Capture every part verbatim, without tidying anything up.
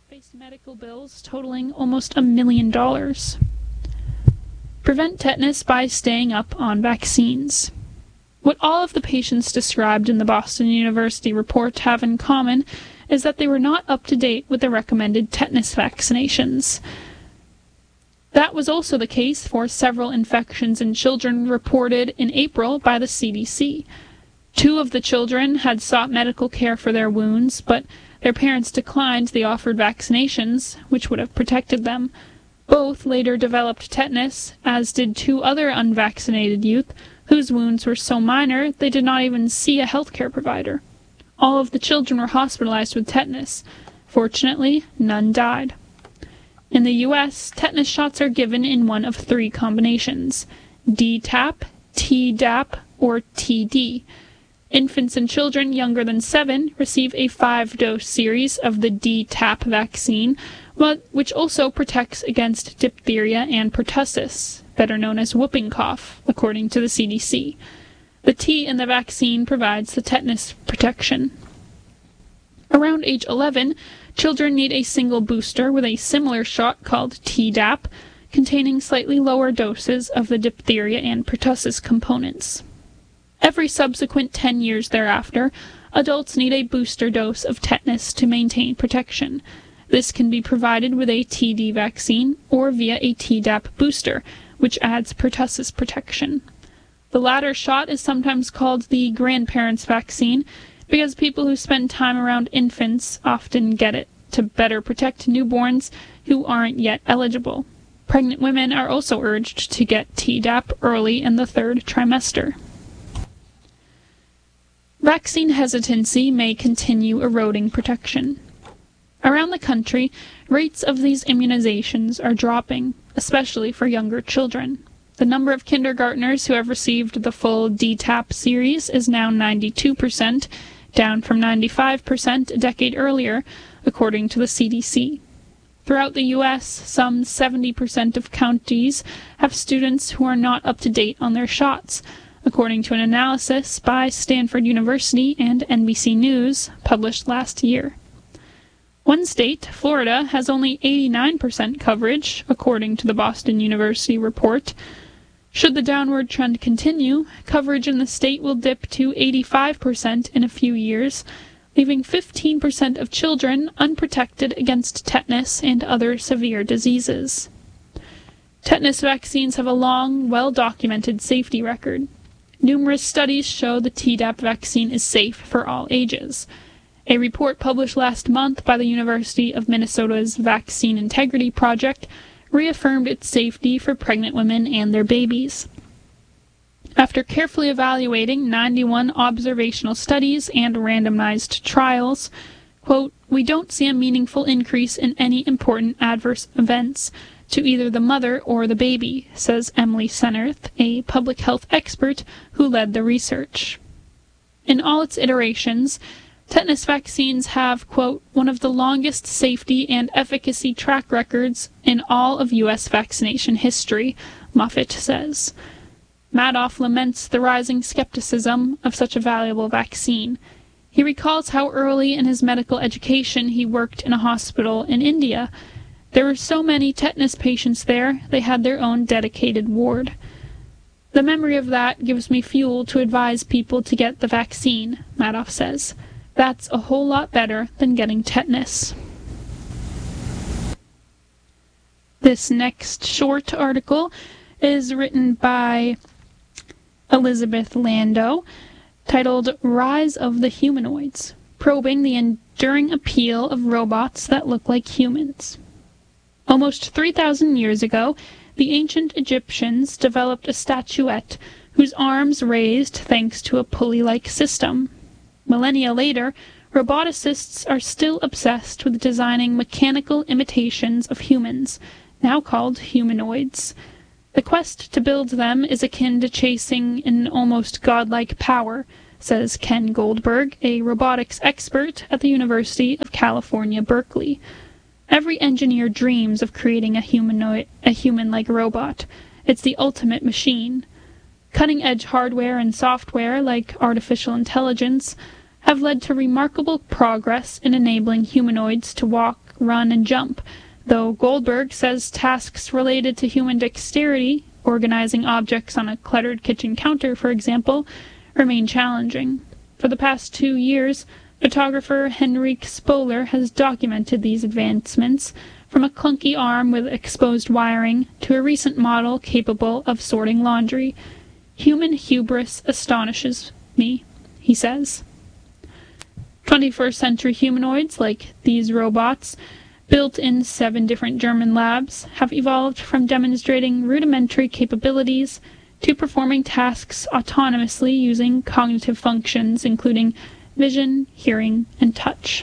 faced medical bills totaling almost a million dollars. Prevent tetanus by staying up on vaccines. What all of the patients described in the Boston University report have in common is that they were not up to date with the recommended tetanus vaccinations. That was also the case for several infections in children reported in April by the C D C. Two of the children had sought medical care for their wounds, but their parents declined the offered vaccinations, which would have protected them. Both later developed tetanus, as did two other unvaccinated youth, whose wounds were so minor they did not even see a healthcare provider. All of the children were hospitalized with tetanus. Fortunately, none died. In the U S, tetanus shots are given in one of three combinations: D TAP, T DAP, or T D. Infants and children younger than seven receive a five-dose series of the D TAP vaccine, which also protects against diphtheria and pertussis, better known as whooping cough, according to the C D C. The T in the vaccine provides the tetanus protection. Around age eleven, children need a single booster with a similar shot called T DAP, containing slightly lower doses of the diphtheria and pertussis components. Every subsequent ten years thereafter, adults need a booster dose of tetanus to maintain protection. This can be provided with a T D vaccine or via a T DAP booster, which adds pertussis protection. The latter shot is sometimes called the grandparents' vaccine because people who spend time around infants often get it to better protect newborns who aren't yet eligible. Pregnant women are also urged to get T DAP early in the third trimester. Vaccine hesitancy may continue eroding protection. Around the country, rates of these immunizations are dropping, especially for younger children. The number of kindergartners who have received the full D TAP series is now ninety-two percent, down from ninety-five percent a decade earlier, according to the C D C. Throughout the U S, some seventy percent of counties have students who are not up to date on their shots, according to an analysis by Stanford University and N B C News published last year. One state, Florida, has only eighty-nine percent coverage, according to the Boston University report. Should the downward trend continue, coverage in the state will dip to eighty-five percent in a few years, leaving fifteen percent of children unprotected against tetanus and other severe diseases. Tetanus vaccines have a long, well-documented safety record. Numerous studies show the T DAP vaccine is safe for all ages. A report published last month by the University of Minnesota's Vaccine Integrity Project reaffirmed its safety for pregnant women and their babies. After carefully evaluating ninety-one observational studies and randomized trials, quote, "We don't see a meaningful increase in any important adverse events to either the mother or the baby," says Emily Senerth, a public health expert who led the research. In all its iterations, tetanus vaccines have, quote, "one of the longest safety and efficacy track records in all of U S vaccination history," Moffitt says. Madoff laments the rising skepticism of such a valuable vaccine. He recalls how early in his medical education he worked in a hospital in India. There were so many tetanus patients there, they had their own dedicated ward. "The memory of that gives me fuel to advise people to get the vaccine," Madoff says. "That's a whole lot better than getting tetanus." This next short article is written by Elizabeth Lando, titled "Rise of the Humanoids, Probing the Enduring Appeal of Robots That Look Like Humans." Almost three thousand years ago, the ancient Egyptians developed a statuette whose arms raised thanks to a pulley-like system. Millennia later, roboticists are still obsessed with designing mechanical imitations of humans, now called humanoids. The quest to build them is akin to chasing an almost godlike power, says Ken Goldberg, a robotics expert at the University of California, Berkeley. Every engineer dreams of creating a humanoid, a human-like robot. It's the ultimate machine. Cutting-edge hardware and software, like artificial intelligence, have led to remarkable progress in enabling humanoids to walk, run, and jump, though Goldberg says tasks related to human dexterity, organizing objects on a cluttered kitchen counter, for example, remain challenging. For the past two years, photographer Henrik Spoler has documented these advancements, from a clunky arm with exposed wiring to a recent model capable of sorting laundry. Human hubris astonishes me, he says. twenty-first century humanoids, like these robots, built in seven different German labs, have evolved from demonstrating rudimentary capabilities to performing tasks autonomously using cognitive functions, including vision, hearing, and touch.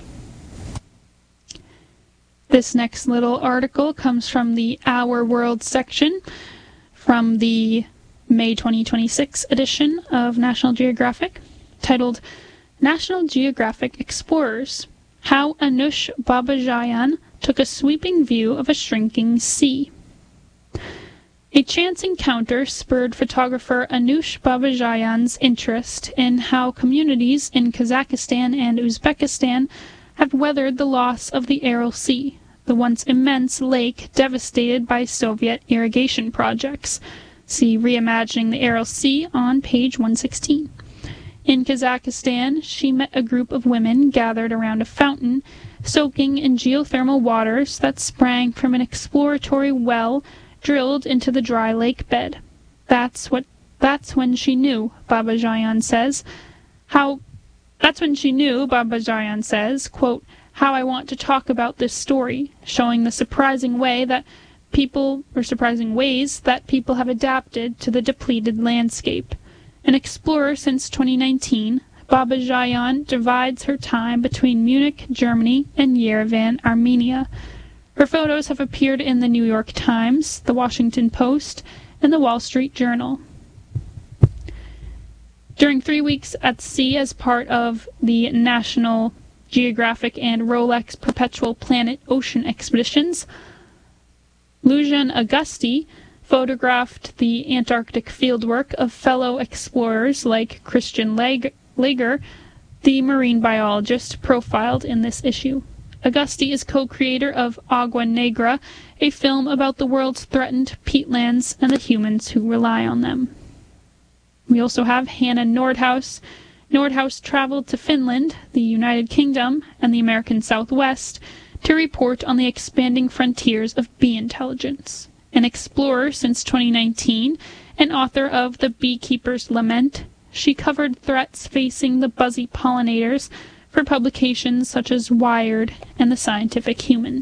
This next little article comes from the Our World section from the May twenty twenty-six edition of National Geographic, titled National Geographic Explorers: How Anush Babajayan Took a Sweeping View of a Shrinking Sea. A chance encounter spurred photographer Anush Babajayan's interest in how communities in Kazakhstan and Uzbekistan have weathered the loss of the Aral Sea, the once immense lake devastated by Soviet irrigation projects. See Reimagining the Aral Sea on page one sixteen. In Kazakhstan, she met a group of women gathered around a fountain, soaking in geothermal waters that sprang from an exploratory well drilled into the dry lake bed. That's what. That's when she knew, Babajayan says, how. That's when she knew, Babajayan says, quote, how I want to talk about this story, showing the surprising way that people, or surprising ways that people have adapted to the depleted landscape. An explorer since twenty nineteen, Babajayan divides her time between Munich, Germany, and Yerevan, Armenia. Her photos have appeared in the New York Times, the Washington Post, and the Wall Street Journal. During three weeks at sea as part of the National Geographic and Rolex Perpetual Planet Ocean expeditions, Lujan Augusti photographed the Antarctic fieldwork of fellow explorers like Christian Lager, the marine biologist profiled in this issue. Augusti is co-creator of Agua Negra, a film about the world's threatened peatlands and the humans who rely on them. We also have Hannah Nordhaus. Nordhaus traveled to Finland, the United Kingdom, and the American Southwest to report on the expanding frontiers of bee intelligence. An explorer since twenty nineteen, and author of The Beekeeper's Lament, she covered threats facing the buzzy pollinators for publications such as Wired and The Scientific Human.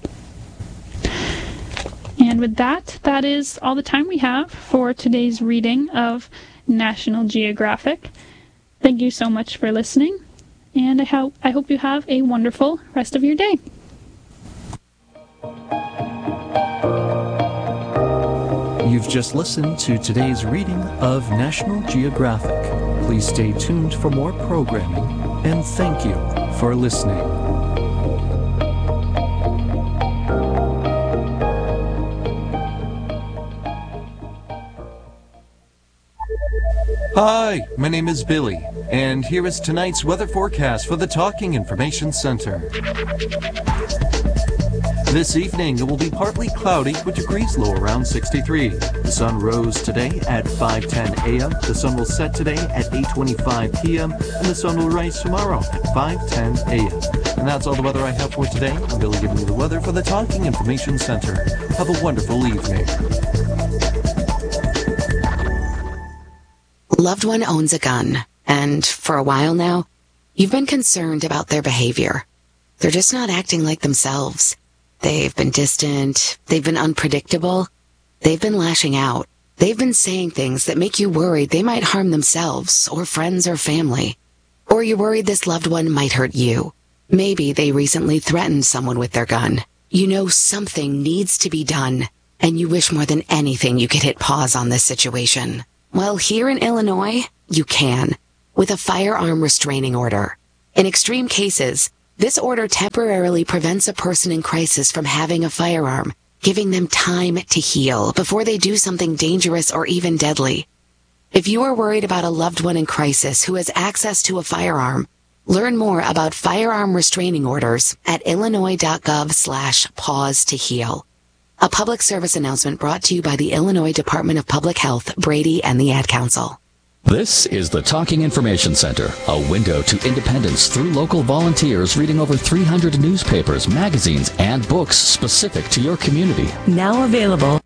And with that, that is all the time we have for today's reading of National Geographic. Thank you so much for listening, and I, ho- I hope you have a wonderful rest of your day. You've just listened to today's reading of National Geographic. Please stay tuned for more programming, and thank you for listening. Hi, my name is Billy, and here is tonight's weather forecast for the Talking Information Center. This evening, it will be partly cloudy with degrees low around sixty-three. The sun rose today at five ten a m The sun will set today at eight twenty-five p m and the sun will rise tomorrow at five ten a m And that's all the weather I have for today. I'm Billy giving you the weather for the Talking Information Center. Have a wonderful evening. Loved one owns a gun, and for a while now, you've been concerned about their behavior. They're just not acting like themselves. They've been distant, they've been unpredictable, they've been lashing out. They've been saying things that make you worried they might harm themselves, or friends or family. Or you're worried this loved one might hurt you. Maybe they recently threatened someone with their gun. You know something needs to be done, and you wish more than anything you could hit pause on this situation. Well, here in Illinois, you can, with a firearm restraining order. In extreme cases, this order temporarily prevents a person in crisis from having a firearm, giving them time to heal before they do something dangerous or even deadly. If you are worried about a loved one in crisis who has access to a firearm, Learn more about firearm restraining orders at illinois.gov slash pause to heal. A public service announcement brought to you by the Illinois Department of Public Health, Brady, and the Ad Council. This is the Talking Information Center, a window to independence through local volunteers reading over three hundred newspapers, magazines, and books specific to your community. Now available.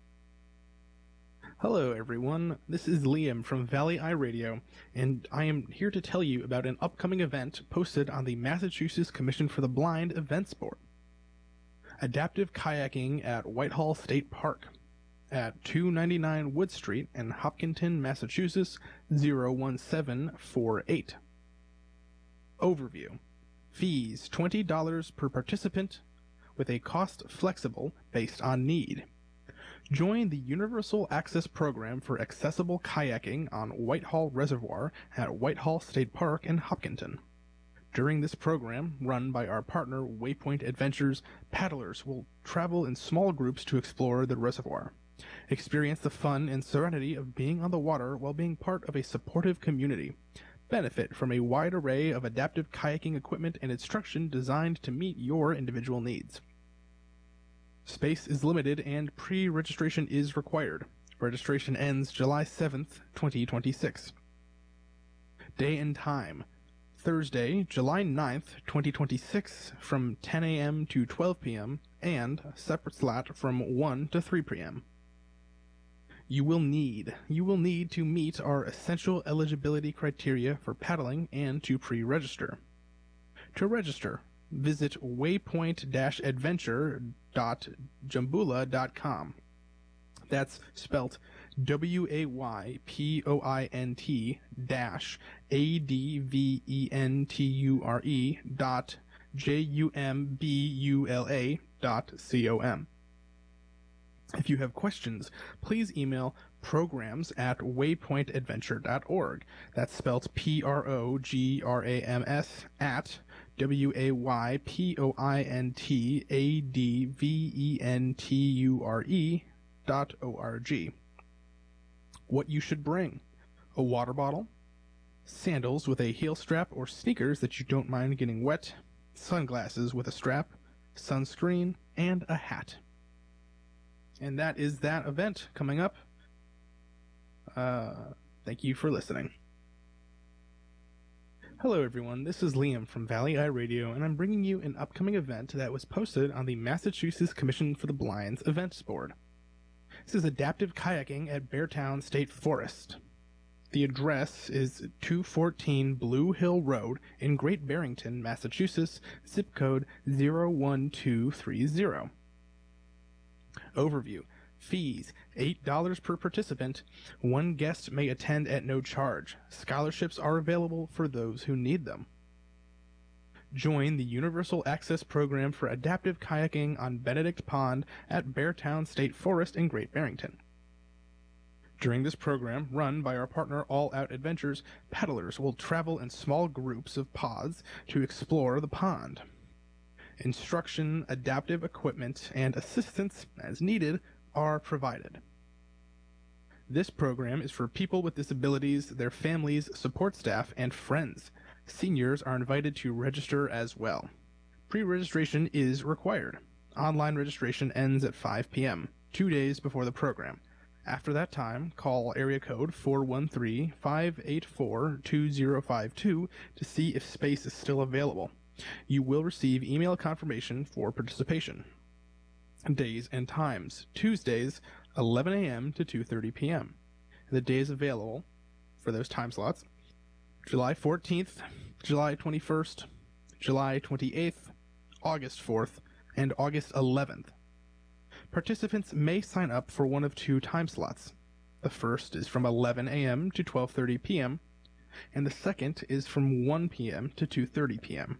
Hello everyone, this is Liam from Valley Eye Radio, and I am here to tell you about an upcoming event posted on the Massachusetts Commission for the Blind Events Board. Adaptive kayaking at Whitehall State Park at two ninety-nine Wood Street in Hopkinton, Massachusetts zero one seven four eight. Overview. Fees twenty dollars per participant with a cost flexible based on need. Join the Universal Access Program for Accessible Kayaking on Whitehall Reservoir at Whitehall State Park in Hopkinton. During this program, run by our partner Waypoint Adventures, paddlers will travel in small groups to explore the reservoir. Experience the fun and serenity of being on the water while being part of a supportive community. Benefit from a wide array of adaptive kayaking equipment and instruction designed to meet your individual needs. Space is limited and pre-registration is required. Registration ends July seventh, twenty twenty-six. Day and time. Thursday, July ninth, twenty twenty-six from ten a.m. to twelve p.m. and a separate slot from one to three p.m. You will need you will need to meet our essential eligibility criteria for paddling and to pre-register. To register, visit waypoint adventure dot jambula dot com. That's spelt W A Y P O I N T dash A D V E N T U R E dot J U M B U L A dot C O M. If you have questions, please email programs at waypoint adventure dot org. That's spelt P R O G R A M S at W A Y P O I N T A D V E N T U R E dot O R G. What you should bring: a water bottle, sandals with a heel strap or sneakers that you don't mind getting wet, sunglasses with a strap, sunscreen, and a hat. And that is that event coming up. Uh, thank you for listening. Hello everyone, this is Liam from Valley Eye Radio, and I'm bringing you an upcoming event that was posted on the Massachusetts Commission for the Blind's Events Board. This is adaptive kayaking at Beartown State Forest. The address is two fourteen Blue Hill Road in Great Barrington, Massachusetts, zip code zero one two three zero. Overview. Fees, eight dollars per participant. One guest may attend at no charge. Scholarships are available for those who need them. Join the Universal Access Program for Adaptive Kayaking on Benedict Pond at Beartown State Forest in Great Barrington. During this program, run by our partner All Out Adventures, paddlers will travel in small groups of pods to explore the pond. Instruction, adaptive equipment, and assistance, as needed, are provided. This program is for people with disabilities, their families, support staff, and friends. Seniors are invited to register as well. Pre-registration is required. Online registration ends at five p.m., two days before the program. After that time, call area code four one three, five eight four, two zero five two to see if space is still available. You will receive email confirmation for participation. Days and times. Tuesdays, eleven a.m. to two thirty p.m. The days available for those time slots: July fourteenth, July twenty-first, July twenty-eighth, August fourth, and August eleventh. Participants may sign up for one of two time slots. The first is from eleven a.m. to twelve thirty p.m., and the second is from one p.m. to two thirty p.m.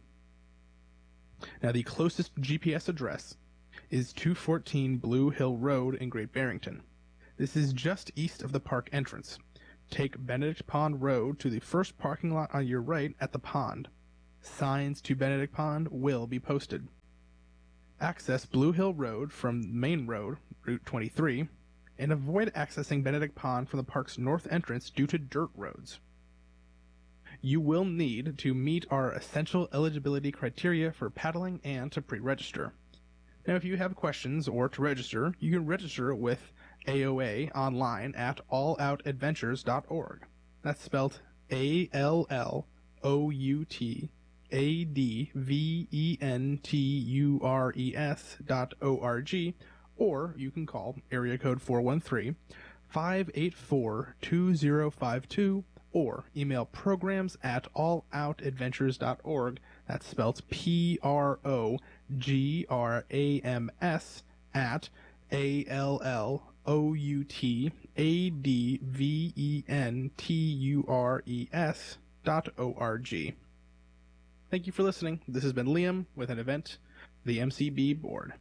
Now, the closest G P S address is two fourteen Blue Hill Road in Great Barrington. This is just east of the park entrance. Take Benedict Pond Road to the first parking lot on your right at the pond. Signs to Benedict Pond will be posted. Access Blue Hill Road from Main Road, Route twenty-three, and avoid accessing Benedict Pond from the park's north entrance due to dirt roads. You will need to meet our essential eligibility criteria for paddling and to pre-register. Now, if you have questions or to register, you can register with A O A online at all out adventures dot org. That's spelled A L L O U T A D V E N T U R E S dot O R G, or you can call area code four one three, five eight four, two zero five two, or email programs at all out adventures dot org. That's spelled P R O G R A M S at A L L O U T A D V E N T U R E S dot O R G. Thank you for listening. This has been Liam with an event, the M C B Board.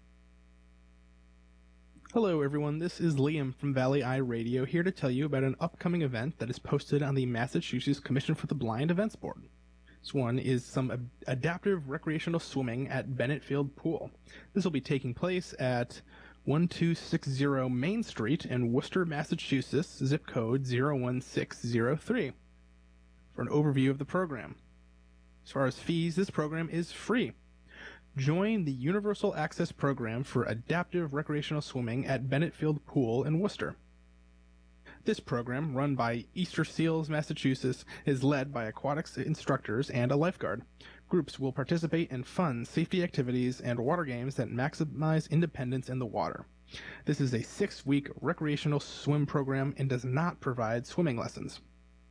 Hello everyone, this is Liam from Valley Eye Radio, here to tell you about an upcoming event that is posted on the Massachusetts Commission for the Blind Events Board. This one is some ad- adaptive recreational swimming at Bennett Field Pool. This will be taking place at one two six zero Main Street in Worcester, Massachusetts, zip code zero one six zero three. For an overview of the program. As far as fees, this program is free. Join the Universal Access Program for Adaptive Recreational Swimming at Bennett Field Pool in Worcester. This program, run by Easter Seals, Massachusetts, is led by aquatics instructors and a lifeguard. Groups will participate in fun, safety activities and water games that maximize independence in the water. This is a six-week recreational swim program and does not provide swimming lessons.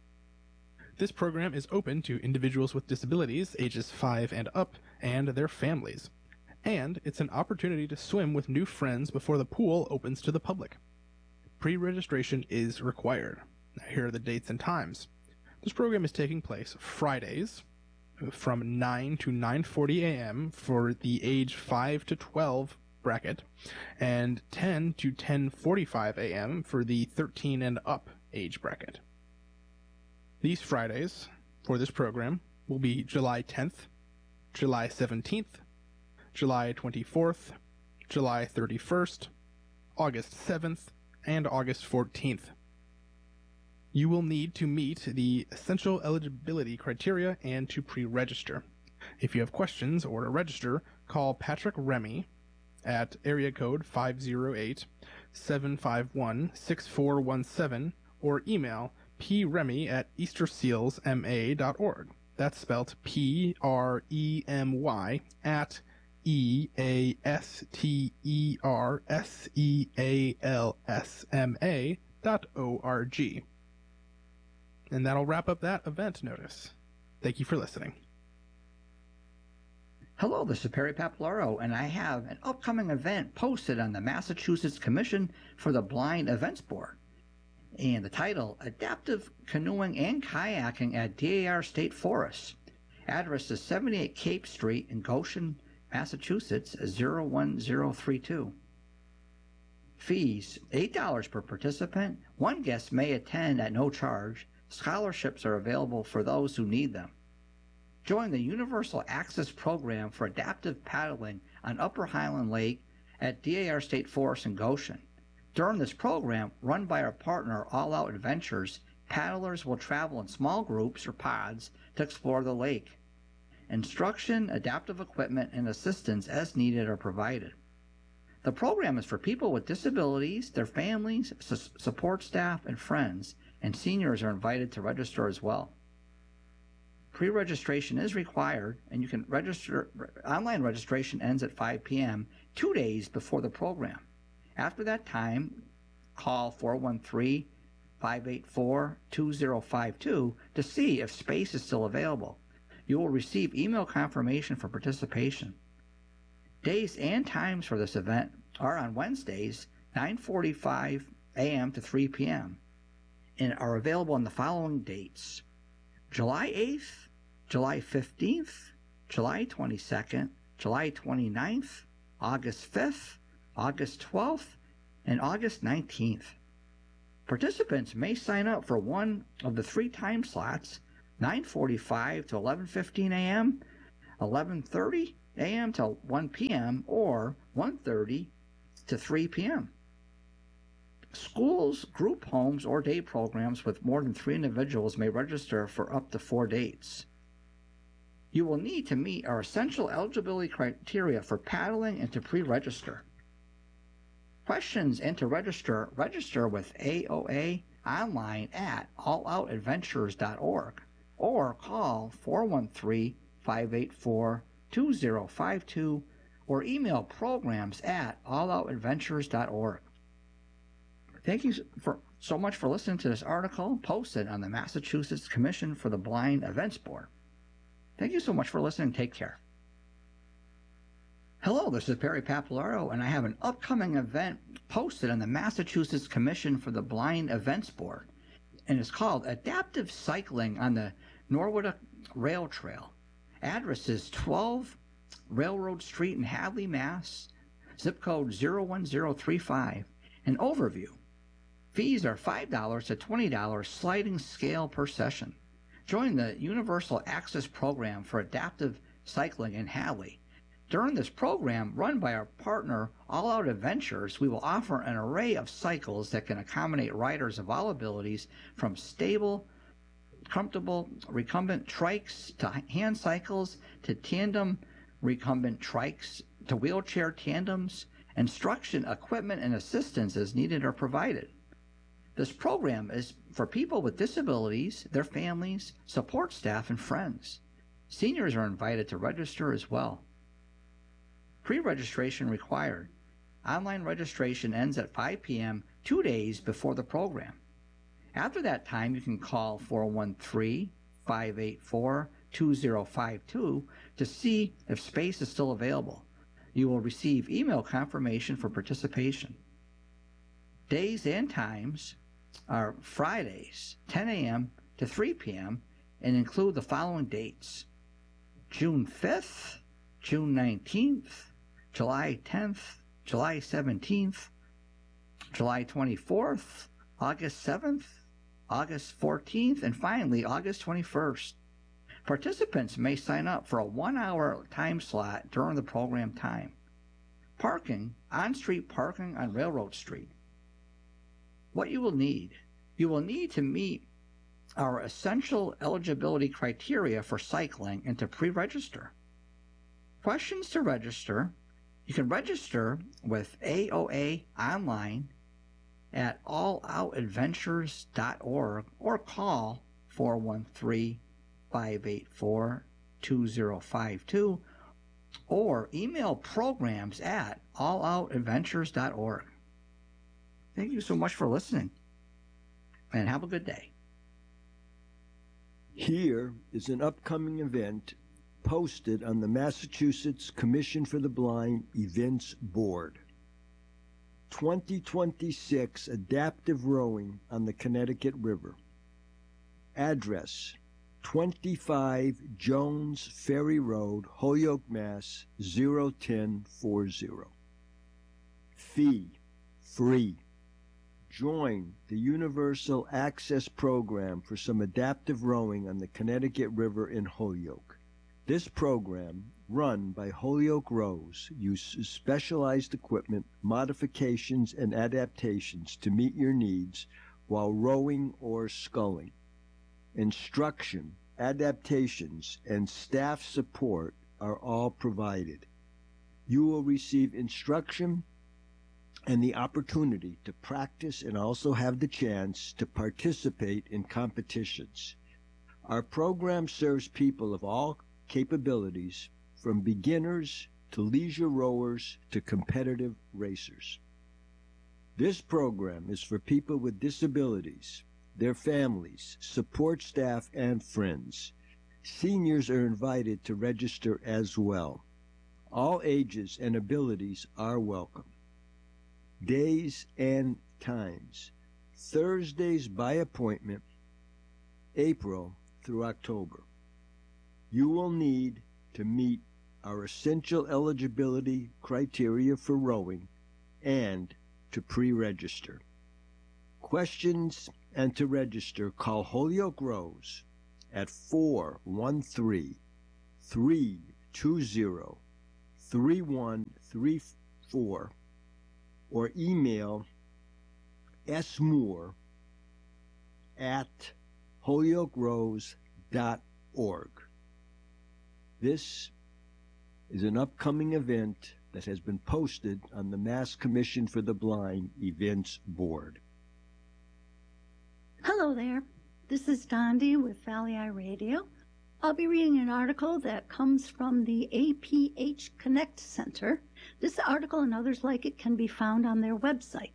This program is open to individuals with disabilities, ages five and up, and their families. And it's an opportunity to swim with new friends before the pool opens to the public. Pre-registration is required. Now, here are the dates and times. This program is taking place Fridays from nine to nine forty a.m. for the age five to twelve bracket, and ten to ten forty-five a.m. for the thirteen and up age bracket. These Fridays for this program will be July tenth, July seventeenth, July twenty-fourth, July thirty-first, August seventh, and August fourteenth. You will need to meet the essential eligibility criteria and to pre-register. If you have questions or to register, call Patrick Remy at area code five oh eight, seven five one, six four one seven or email premy at easter seals m a dot org. That's spelled P R E M Y at E A S T E R S E A L S M A dot O R G. And that'll wrap up that event notice. Thank you for listening. Hello, this is Perry Papalaro, and I have an upcoming event posted on the Massachusetts Commission for the Blind Events Board. And the title, Adaptive Canoeing and Kayaking at D A R State Forest. Address is seventy-eight Cape Street in Goshen, Massachusetts, zero one zero three two. Fees, eight dollars per participant. One guest may attend at no charge. Scholarships are available for those who need them. Join the Universal Access Program for Adaptive Paddling on Upper Highland Lake at D A R State Forest in Goshen. During this program, run by our partner All Out Adventures, paddlers will travel in small groups or pods to explore the lake. Instruction, adaptive equipment, and assistance as needed are provided. The program is for people with disabilities, their families, su- support staff, and friends, and seniors are invited to register as well. Pre-registration is required, and you can register. Online registration ends at five p.m., two days before the program. After that time, call four one three, five eight four, two zero five two to see if space is still available. You will receive email confirmation for participation. Days and times for this event are on Wednesdays, nine forty-five a.m. to three p.m. and are available on the following dates: July eighth, July fifteenth, July twenty-second, July twenty-ninth, August fifth, August twelfth, and August nineteenth. Participants may sign up for one of the three time slots, nine forty-five to eleven fifteen a.m., eleven thirty a.m. to one p.m., or one thirty to three p.m. Schools, group homes, or day programs with more than three individuals may register for up to four dates. You will need to meet our essential eligibility criteria for paddling and to pre-register. Questions and to register, register with A O A online at all out adventures dot org or call four one three, five eight four, two zero five two or email programs at all out adventures dot org. Thank you for, so much for listening to this article posted on the Massachusetts Commission for the Blind Events Board. Thank you so much for listening. Take care. Hello, this is Perry Papalaro, and I have an upcoming event posted on the Massachusetts Commission for the Blind Events Board, and it's called Adaptive Cycling on the Norwood Rail Trail. Address is twelve Railroad Street in Hadley, Mass, zip code zero one zero three five. An overview. Fees are five dollars to twenty dollars sliding scale per session. Join the Universal Access Program for Adaptive Cycling in Hadley. During this program, run by our partner All Out Adventures, we will offer an array of cycles that can accommodate riders of all abilities, from stable, comfortable, recumbent trikes to hand cycles to tandem recumbent trikes to wheelchair tandems. Instruction, equipment, and assistance as needed are provided. This program is for people with disabilities, their families, support staff, and friends. Seniors are invited to register as well. Pre-registration required. Online registration ends at five p m two days before the program. After that time, you can call four one three, five eight four, two zero five two to see if space is still available. You will receive email confirmation for participation. Days and times are Fridays, ten a m to three p m, and include the following dates: June fifth, June nineteenth, July tenth, July seventeenth, July twenty-fourth, August seventh, August fourteenth, and finally August twenty-first. Participants may sign up for a one-hour time slot during the program time. Parking, on-street parking on Railroad Street. What you will need. You will need to meet our essential eligibility criteria for cycling and to pre-register. Questions to register. You can register with A O A online at all out adventures dot org or call four one three, five eight four, two zero five two or email programs at all out adventures dot org. Thank you so much for listening, and have a good day. Here is an upcoming event posted on the Massachusetts Commission for the Blind Events Board. twenty twenty-six Adaptive Rowing on the Connecticut River. Address: twenty-five Jones Ferry Road, Holyoke, Mass. zero one zero four zero. Fee: free. Join the Universal Access Program for some adaptive rowing on the Connecticut River in Holyoke. This program, run by Holyoke Rows, uses specialized equipment, modifications, and adaptations to meet your needs while rowing or sculling. Instruction, adaptations, and staff support are all provided. You will receive instruction and the opportunity to practice and also have the chance to participate in competitions. Our program serves people of all capabilities, from beginners to leisure rowers to competitive racers. This program is for people with disabilities, their families, support staff, and friends. Seniors are invited to register as well. All ages and abilities are welcome. Days and times: Thursdays by appointment, April through October. You will need to meet our essential eligibility criteria for rowing and to pre-register. Questions and to register, call Holyoke Rows at four one three, three two zero, three one three four or email S. Moore at holyoke rose dot org. This is an upcoming event that has been posted on the Mass Commission for the Blind Events Board. Hello there. This is Dondi with Valley Eye Radio. I'll be reading an article that comes from the A P H Connect Center. This article and others like it can be found on their website.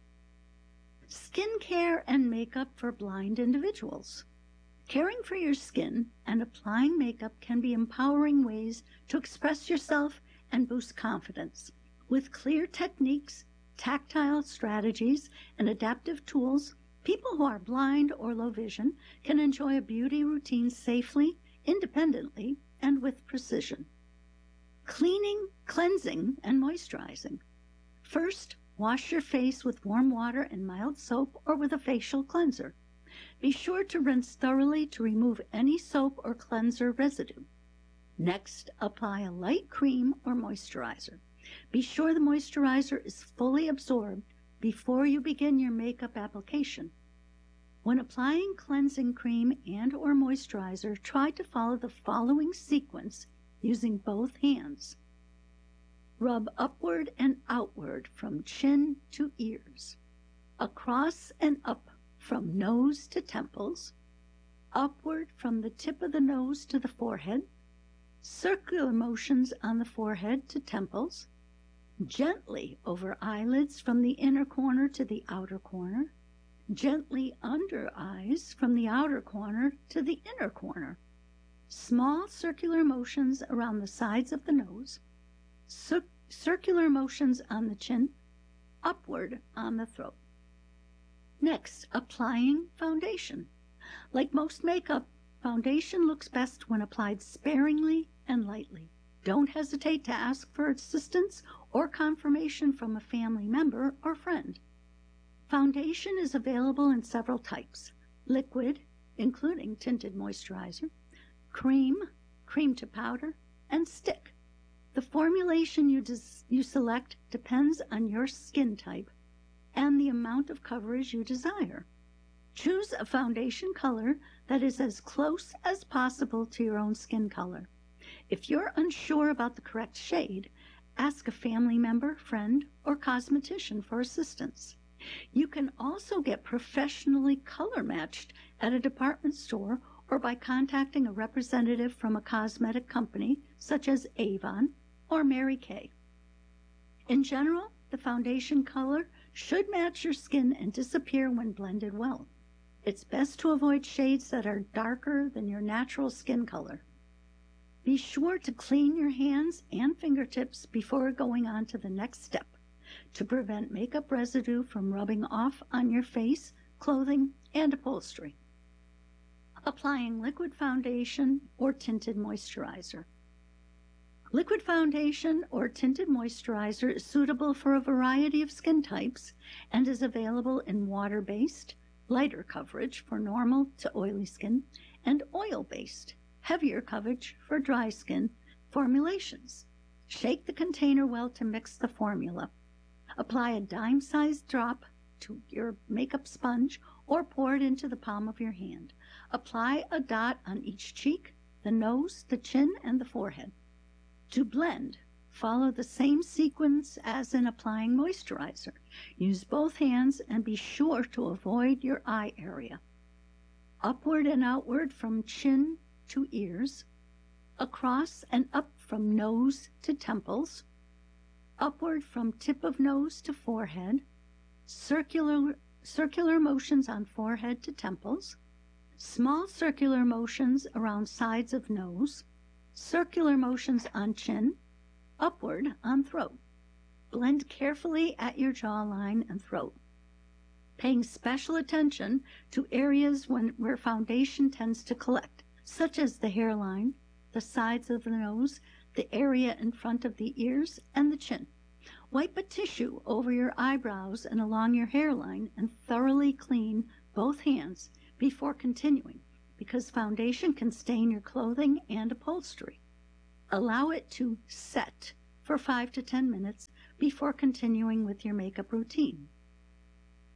Skincare and makeup for blind individuals. Caring for your skin and applying makeup can be empowering ways to express yourself and boost confidence. With clear techniques, tactile strategies, and adaptive tools, people who are blind or low vision can enjoy a beauty routine safely, independently, and with precision. Cleaning, cleansing, and moisturizing. First, wash your face with warm water and mild soap or with a facial cleanser. Be sure to rinse thoroughly to remove any soap or cleanser residue. Next, apply a light cream or moisturizer. Be sure the moisturizer is fully absorbed before you begin your makeup application. When applying cleansing cream and or moisturizer, try to follow the following sequence using both hands. Rub upward and outward from chin to ears, across and up from nose to temples, upward from the tip of the nose to the forehead, circular motions on the forehead to temples, gently over eyelids from the inner corner to the outer corner, gently under eyes from the outer corner to the inner corner, small circular motions around the sides of the nose, cir- circular motions on the chin, upward on the throat. Next, applying foundation. Like most makeup, foundation looks best when applied sparingly and lightly. Don't hesitate to ask for assistance or confirmation from a family member or friend. Foundation is available in several types: liquid, including tinted moisturizer, cream, cream to powder, and stick. The formulation you, des- you select depends on your skin type and the amount of coverage you desire. Choose a foundation color that is as close as possible to your own skin color. If you're unsure about the correct shade, ask a family member, friend, or cosmetician for assistance. You can also get professionally color matched at a department store or by contacting a representative from a cosmetic company such as Avon or Mary Kay. In general, the foundation color should match your skin and disappear when blended well. It's best to avoid shades that are darker than your natural skin color. Be sure to clean your hands and fingertips before going on to the next step to prevent makeup residue from rubbing off on your face, clothing, and upholstery. Applying liquid foundation or tinted moisturizer. Liquid foundation or tinted moisturizer is suitable for a variety of skin types and is available in water-based, lighter coverage for normal to oily skin, and oil-based, heavier coverage for dry skin formulations. Shake the container well to mix the formula. Apply a dime-sized drop to your makeup sponge or pour it into the palm of your hand. Apply a dot on each cheek, the nose, the chin, and the forehead. To blend, follow the same sequence as in applying moisturizer. Use both hands and be sure to avoid your eye area. Upward and outward from chin to ears, across and up from nose to temples, upward from tip of nose to forehead, circular, circular motions on forehead to temples, small circular motions around sides of nose, circular motions on chin, upward on throat. Blend carefully at your jawline and throat, paying special attention to areas when, where foundation tends to collect, such as the hairline, the sides of the nose, the area in front of the ears, and the chin. Wipe a tissue over your eyebrows and along your hairline and thoroughly clean both hands before continuing, because foundation can stain your clothing and upholstery. Allow it to set for five to ten minutes before continuing with your makeup routine.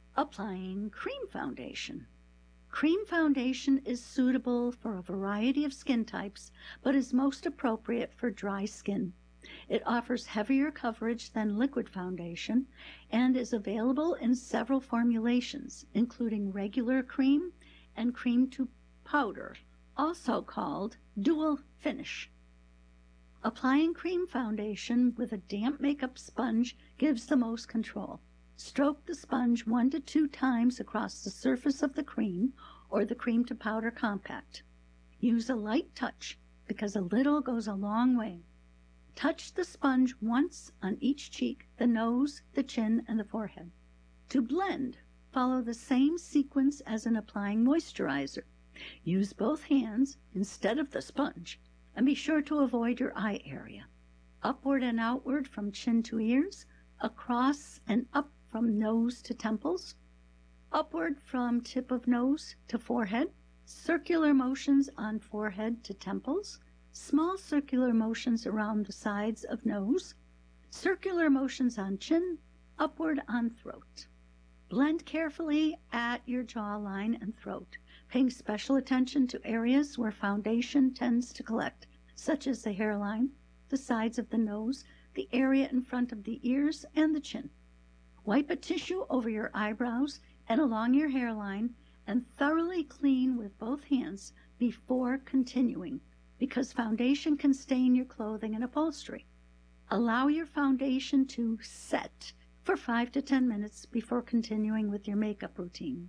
Applying cream foundation. Cream foundation is suitable for a variety of skin types, but is most appropriate for dry skin. It offers heavier coverage than liquid foundation and is available in several formulations, including regular cream and cream to powder, also called dual finish. Applying cream foundation with a damp makeup sponge gives the most control. Stroke the sponge one to two times across the surface of the cream or the cream to powder compact. Use a light touch because a little goes a long way. Touch the sponge once on each cheek, the nose, the chin, and the forehead. To blend, follow the same sequence as in applying moisturizer. Use both hands instead of the sponge, and be sure to avoid your eye area. Upward and outward from chin to ears, across and up from nose to temples, upward from tip of nose to forehead, circular motions on forehead to temples, small circular motions around the sides of nose, circular motions on chin, upward on throat. Blend carefully at your jawline and throat, paying special attention to areas where foundation tends to collect, such as the hairline, the sides of the nose, the area in front of the ears, and the chin. Wipe a tissue over your eyebrows and along your hairline and thoroughly clean with both hands before continuing, because foundation can stain your clothing and upholstery. Allow your foundation to set for five to ten minutes before continuing with your makeup routine.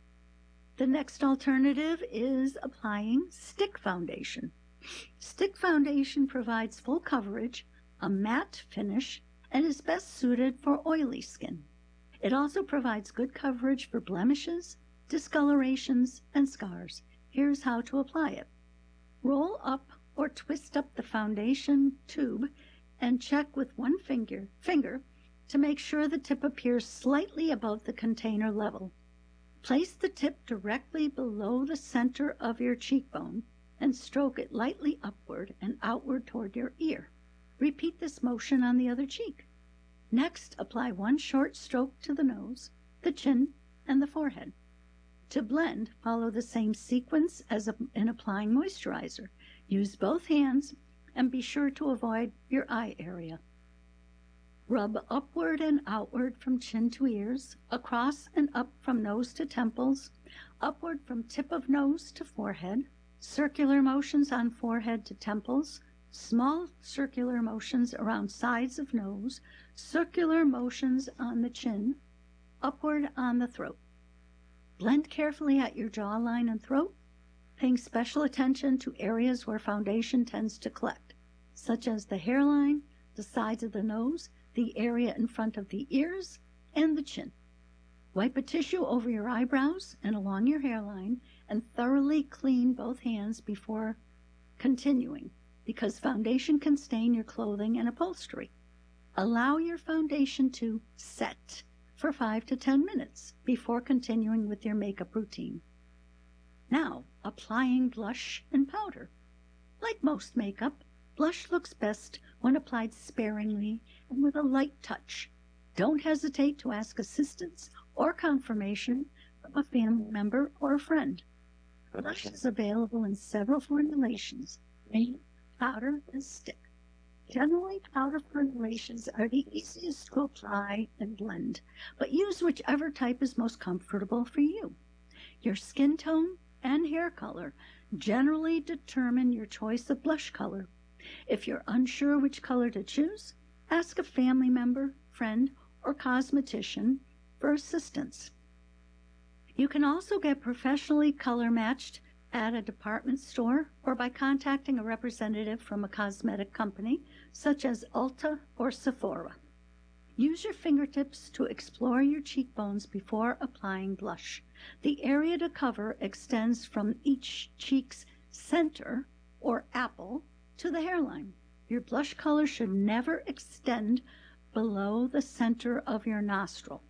The next alternative is applying stick foundation. Stick foundation provides full coverage, a matte finish, and is best suited for oily skin. It also provides good coverage for blemishes, discolorations, and scars. Here's how to apply it. Roll up or twist up the foundation tube and check with one finger, finger to make sure the tip appears slightly above the container level. Place the tip directly below the center of your cheekbone and stroke it lightly upward and outward toward your ear. Repeat this motion on the other cheek. Next, apply one short stroke to the nose, the chin, and the forehead. To blend, follow the same sequence as in applying moisturizer. Use both hands and be sure to avoid your eye area. Rub upward and outward from chin to ears, across and up from nose to temples, upward from tip of nose to forehead, circular motions on forehead to temples, small circular motions around sides of nose, circular motions on the chin, upward on the throat. Blend carefully at your jawline and throat, paying special attention to areas where foundation tends to collect, such as the hairline, the sides of the nose, the area in front of the ears, and the chin. Wipe a tissue over your eyebrows and along your hairline and thoroughly clean both hands before continuing, because foundation can stain your clothing and upholstery. Allow your foundation to set for five to ten minutes before continuing with your makeup routine. Now, applying blush and powder. Like most makeup, blush looks best when applied sparingly and with a light touch. Don't hesitate to ask assistance or confirmation from a family member or a friend. Blush is available in several formulations, cream, powder, and stick. Generally, powder formulations are the easiest to apply and blend, but use whichever type is most comfortable for you. Your skin tone and hair color generally determine your choice of blush color. If you're unsure which color to choose, ask a family member, friend, or cosmetician for assistance. You can also get professionally color matched at a department store or by contacting a representative from a cosmetic company such as Ulta or Sephora. Use your fingertips to explore your cheekbones before applying blush. The area to cover extends from each cheek's center or apple to the hairline. Your blush color should never extend below the center of your nostril.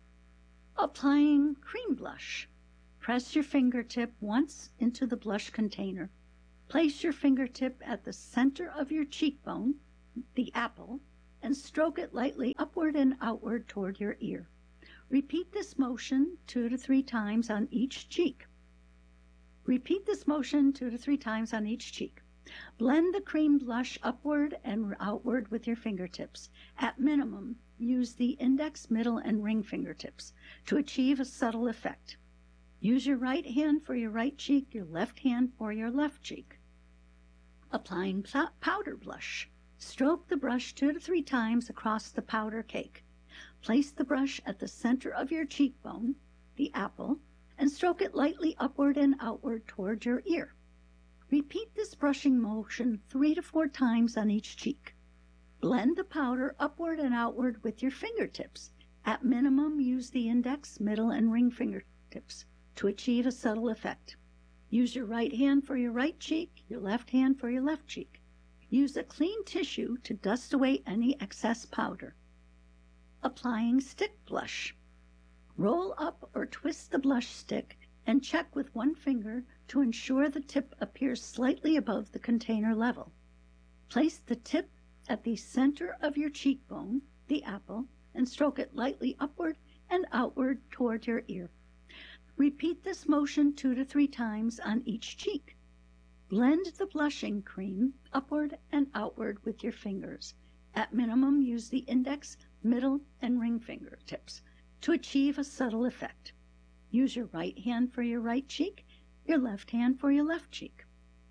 Applying cream blush. Press your fingertip once into the blush container. Place your fingertip at the center of your cheekbone, the apple, and stroke it lightly upward and outward toward your ear. Repeat this motion two to three times on each cheek. Repeat this motion two to three times on each cheek. Blend the cream blush upward and outward with your fingertips. At minimum, use the index, middle, and ring fingertips to achieve a subtle effect. Use your right hand for your right cheek, your left hand for your left cheek. Applying powder blush. Stroke the brush two to three times across the powder cake. Place the brush at the center of your cheekbone, the apple, and stroke it lightly upward and outward toward your ear. Repeat this brushing motion three to four times on each cheek. Blend the powder upward and outward with your fingertips. At minimum, use the index, middle, and ring fingertips to achieve a subtle effect. Use your right hand for your right cheek, your left hand for your left cheek. Use a clean tissue to dust away any excess powder. Applying stick blush. Roll up or twist the blush stick and check with one finger to ensure the tip appears slightly above the container level. Place the tip at the center of your cheekbone, the apple, and stroke it lightly upward and outward toward your ear. Repeat this motion two to three times on each cheek. Blend the blushing cream upward and outward with your fingers. At minimum, use the index, middle, and ring fingertips to achieve a subtle effect. Use your right hand for your right cheek, your left hand for your left cheek.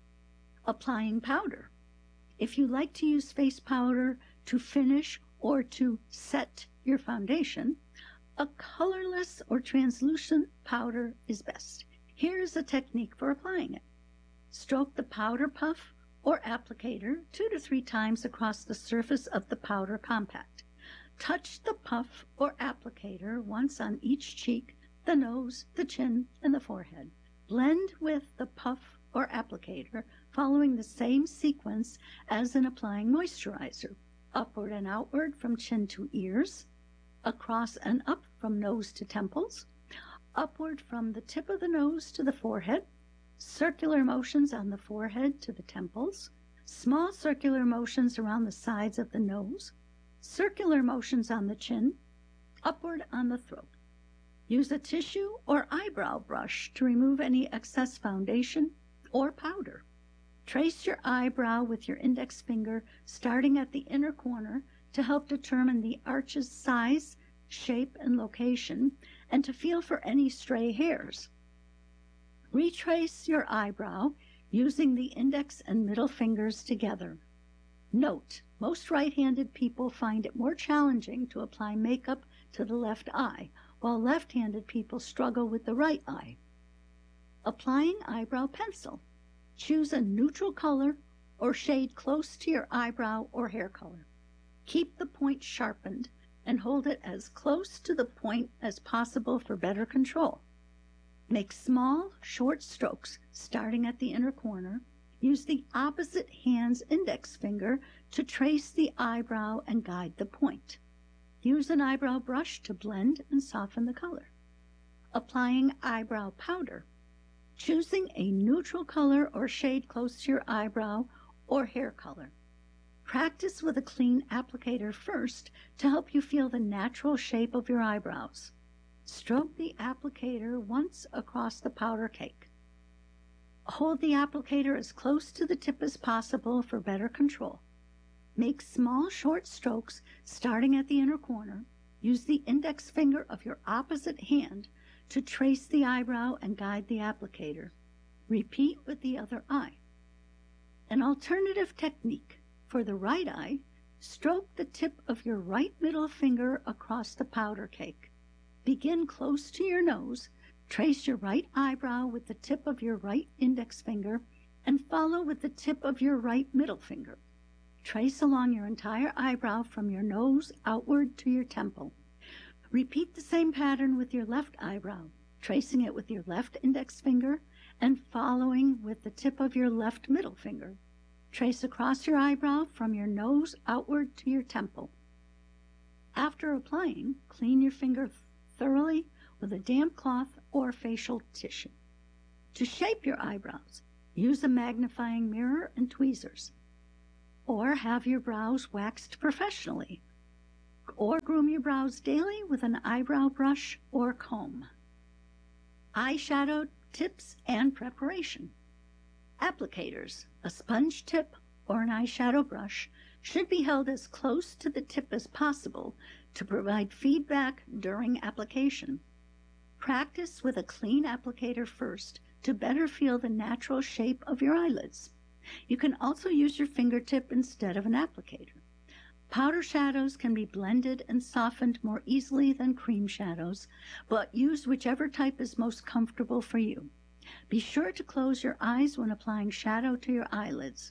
Applying powder. If you like to use face powder to finish or to set your foundation, a colorless or translucent powder is best. Here is a technique for applying it. Stroke the powder puff or applicator two to three times across the surface of the powder compact. Touch the puff or applicator once on each cheek, the nose, the chin, and the forehead. Blend with the puff or applicator, following the same sequence as in applying moisturizer. Upward and outward from chin to ears, across and up from nose to temples, upward from the tip of the nose to the forehead, circular motions on the forehead to the temples, small circular motions around the sides of the nose, circular motions on the chin, upward on the throat. Use a tissue or eyebrow brush to remove any excess foundation or powder. Trace your eyebrow with your index finger, starting at the inner corner, to help determine the arch's size, shape, and location, and to feel for any stray hairs. Retrace your eyebrow using the index and middle fingers together. Note, most right-handed people find it more challenging to apply makeup to the left eye, while left-handed people struggle with the right eye. Applying eyebrow pencil. Choose a neutral color or shade close to your eyebrow or hair color. Keep the point sharpened and hold it as close to the point as possible for better control. Make small, short strokes starting at the inner corner. Use the opposite hand's index finger to trace the eyebrow and guide the point. Use an eyebrow brush to blend and soften the color. Applying eyebrow powder. Choosing a neutral color or shade close to your eyebrow or hair color. Practice with a clean applicator first to help you feel the natural shape of your eyebrows. Stroke the applicator once across the powder cake. Hold the applicator as close to the tip as possible for better control. Make small, short strokes starting at the inner corner. Use the index finger of your opposite hand to trace the eyebrow and guide the applicator. Repeat with the other eye. An alternative technique. For the right eye, stroke the tip of your right middle finger across the powder cake. Begin close to your nose, trace your right eyebrow with the tip of your right index finger, and follow with the tip of your right middle finger. Trace along your entire eyebrow from your nose outward to your temple. Repeat the same pattern with your left eyebrow, tracing it with your left index finger and following with the tip of your left middle finger. Trace across your eyebrow from your nose outward to your temple. After applying, clean your finger thoroughly with a damp cloth or facial tissue. To shape your eyebrows, use a magnifying mirror and tweezers, or have your brows waxed professionally. or groom your brows daily with an eyebrow brush or comb. Eyeshadow tips and preparation. Applicators, a sponge tip or an eyeshadow brush, should be held as close to the tip as possible to provide feedback during application. Practice with a clean applicator first to better feel the natural shape of your eyelids. You can also use your fingertip instead of an applicator. Powder shadows can be blended and softened more easily than cream shadows, but use whichever type is most comfortable for you. Be sure to close your eyes when applying shadow to your eyelids.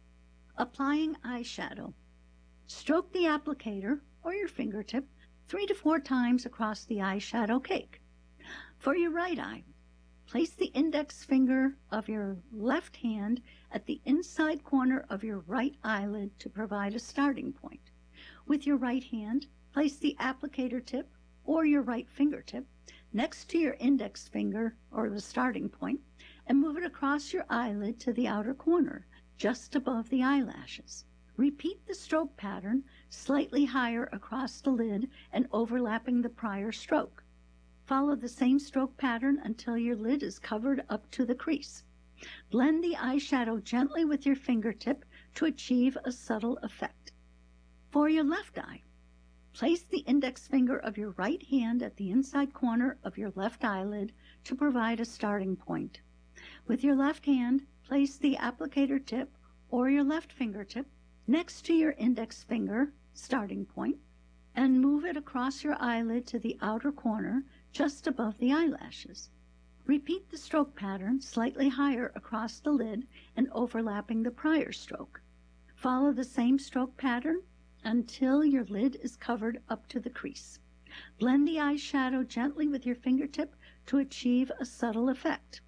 Applying eyeshadow. Stroke the applicator or your fingertip three to four times across the eyeshadow cake. For your right eye, place the index finger of your left hand at the inside corner of your right eyelid to provide a starting point. With your right hand, place the applicator tip or your right fingertip next to your index finger or the starting point and move it across your eyelid to the outer corner, just above the eyelashes. Repeat the stroke pattern slightly higher across the lid and overlapping the prior stroke. Follow the same stroke pattern until your lid is covered up to the crease. Blend the eyeshadow gently with your fingertip to achieve a subtle effect. For your left eye, place the index finger of your right hand at the inside corner of your left eyelid to provide a starting point. With your left hand, place the applicator tip or your left fingertip next to your index finger starting point and move it across your eyelid to the outer corner just above the eyelashes. Repeat the stroke pattern slightly higher across the lid and overlapping the prior stroke. Follow the same stroke pattern until your lid is covered up to the crease. Blend the eyeshadow gently with your fingertip to achieve a subtle effect.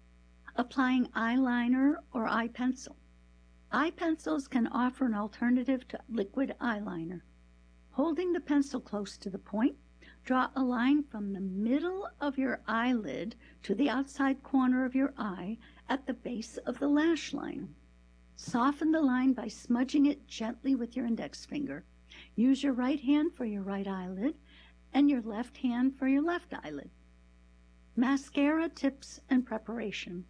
Applying eyeliner or eye pencil. Eye pencils can offer an alternative to liquid eyeliner. Holding the pencil close to the point, draw a line from the middle of your eyelid to the outside corner of your eye at the base of the lash line. Soften the line by smudging it gently with your index finger. Use your right hand for your right eyelid and your left hand for your left eyelid. Mascara tips and preparation.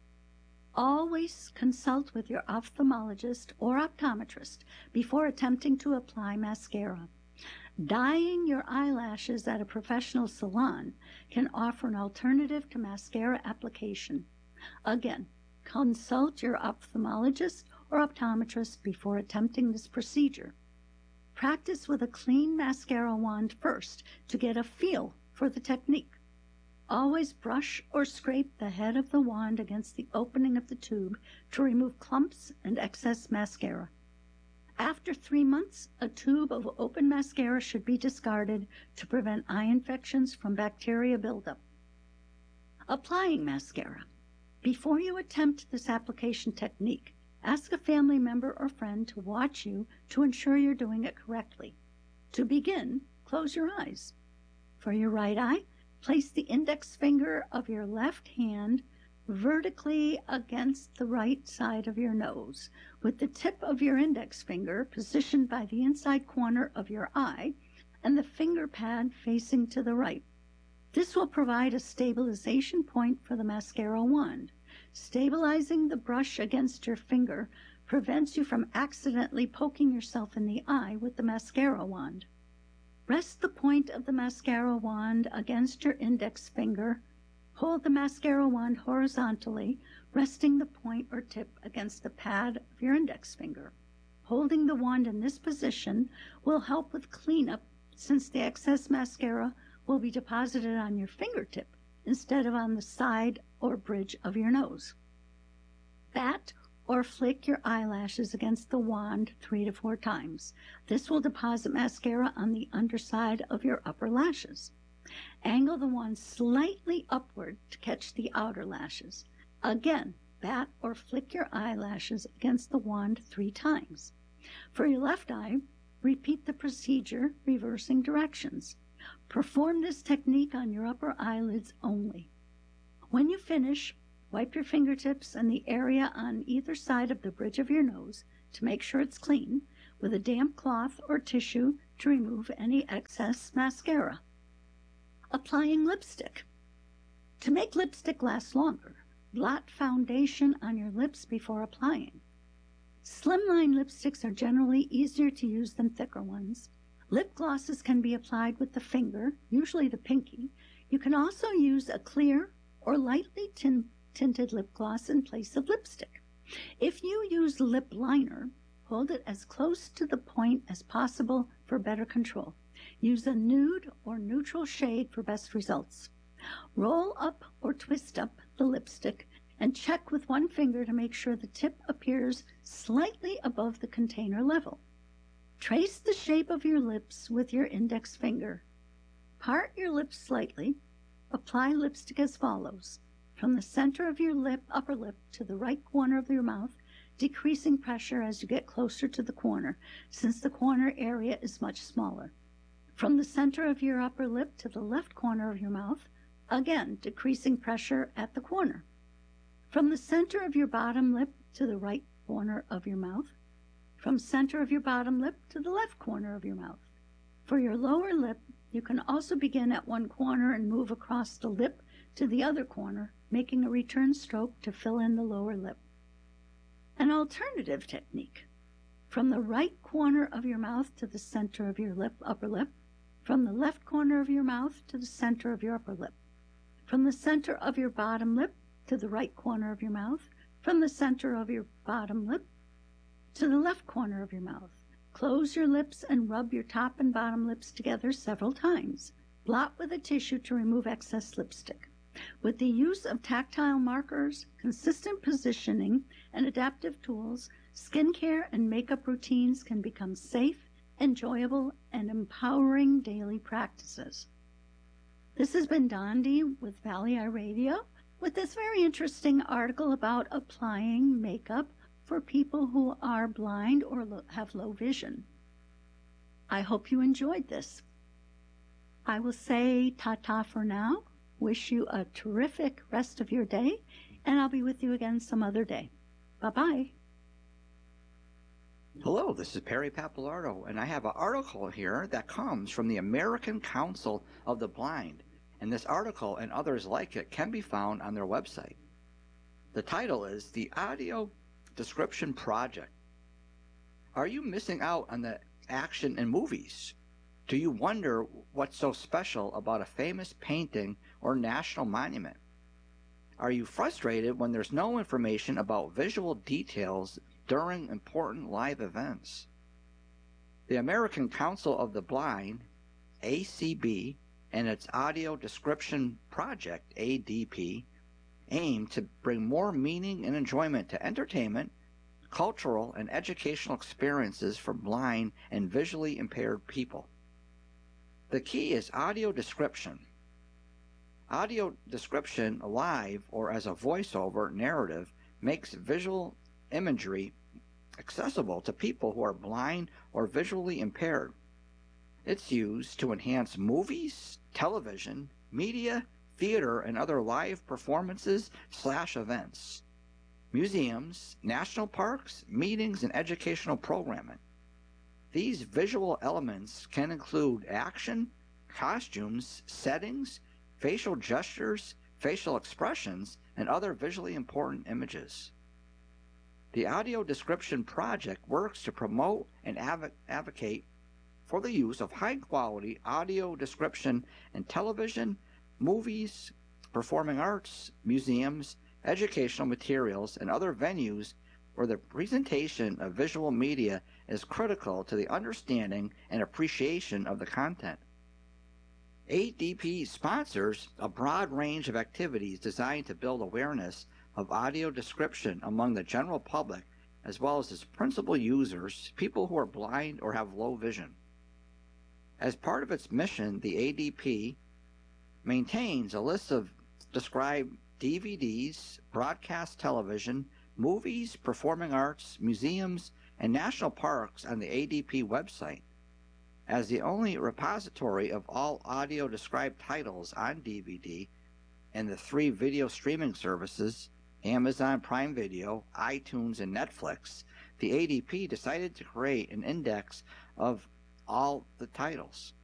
Always consult with your ophthalmologist or optometrist before attempting to apply mascara. Dyeing your eyelashes at a professional salon can offer an alternative to mascara application. Again, consult your ophthalmologist or optometrist before attempting this procedure. Practice with a clean mascara wand first to get a feel for the technique. Always brush or scrape the head of the wand against the opening of the tube to remove clumps and excess mascara. After three months, a tube of open mascara should be discarded to prevent eye infections from bacteria buildup. Applying mascara. Before you attempt this application technique, ask a family member or friend to watch you to ensure you're doing it correctly. To begin, close your eyes. For your right eye, place the index finger of your left hand vertically against the right side of your nose, with the tip of your index finger positioned by the inside corner of your eye and the finger pad facing to the right. This will provide a stabilization point for the mascara wand. Stabilizing the brush against your finger prevents you from accidentally poking yourself in the eye with the mascara wand. Rest the point of the mascara wand against your index finger. Hold the mascara wand horizontally, resting the point or tip against the pad of your index finger. Holding the wand in this position will help with cleanup since the excess mascara will be deposited on your fingertip instead of on the side or bridge of your nose. Bat or flick your eyelashes against the wand three to four times. This will deposit mascara on the underside of your upper lashes. Angle the wand slightly upward to catch the outer lashes. Again, bat or flick your eyelashes against the wand three times. For your left eye, repeat the procedure, reversing directions. Perform this technique on your upper eyelids only. When you finish, wipe your fingertips and the area on either side of the bridge of your nose to make sure it's clean with a damp cloth or tissue to remove any excess mascara. Applying lipstick. To make lipstick last longer, blot foundation on your lips before applying. Slimline lipsticks are generally easier to use than thicker ones. Lip glosses can be applied with the finger, usually the pinky. You can also use a clear or lightly tin- tinted lip gloss in place of lipstick. If you use lip liner, hold it as close to the point as possible for better control. Use a nude or neutral shade for best results. Roll up or twist up the lipstick and check with one finger to make sure the tip appears slightly above the container level. Trace the shape of your lips with your index finger. Part your lips slightly. Apply lipstick as follows. From the center of your lip, upper lip, to the right corner of your mouth, decreasing pressure as you get closer to the corner, since the corner area is much smaller. From the center of your upper lip to the left corner of your mouth, again decreasing pressure at the corner. From the center of your bottom lip to the right corner of your mouth. From center of your bottom lip to the left corner of your mouth. For your lower lip, you can also begin at one corner and move across the lip to the other corner, making a return stroke to fill in the lower lip. An alternative technique. From the right corner of your mouth to the center of your lip, upper lip. From the left corner of your mouth to the center of your upper lip. From the center of your bottom lip to the right corner of your mouth. From the center of your bottom lip to the left corner of your mouth. Close your lips and rub your top and bottom lips together several times. Blot with a tissue to remove excess lipstick. With the use of tactile markers, consistent positioning, and adaptive tools, skincare and makeup routines can become safe, enjoyable, and empowering daily practices. This has been Dondi with Valley Eye Radio with this very interesting article about applying makeup for people who are blind or lo- have low vision. I hope you enjoyed this. I will say ta-ta for now. Wish you a terrific rest of your day, and I'll be with you again some other day. Bye-bye. Hello, this is Perry Pappalardo, and I have an article here that comes from the American Council of the Blind, and this article and others like it can be found on their website. The title is The Audio Description Project. Are you missing out on the action in movies? Do you wonder what's so special about a famous painting or national monument? Are you frustrated when there's no information about visual details during important live events? The American Council of the Blind, A C B, and its Audio Description Project, A D P, aim to bring more meaning and enjoyment to entertainment, cultural, and educational experiences for blind and visually impaired people. The key is audio description. Audio description live or as a voiceover narrative makes visual imagery accessible to people who are blind or visually impaired. It's used to enhance movies, television, media, theater, and other live performances slash events, museums, national parks, meetings, and educational programming. These visual elements can include action, costumes, settings, facial gestures, facial expressions, and other visually important images. The Audio Description Project works to promote and adv- advocate for the use of high-quality audio description in television, movies, performing arts, museums, educational materials, and other venues where the presentation of visual media is critical to the understanding and appreciation of the content. A D P sponsors a broad range of activities designed to build awareness of audio description among the general public, as well as its principal users, people who are blind or have low vision. As part of its mission, the A D P maintains a list of described D V Ds, broadcast television, movies, performing arts, museums, and national parks on the A D P website. As the only repository of all audio described titles on D V D and the three video streaming services, Amazon Prime Video, iTunes, and Netflix, the A D P decided to create an index of all the titles.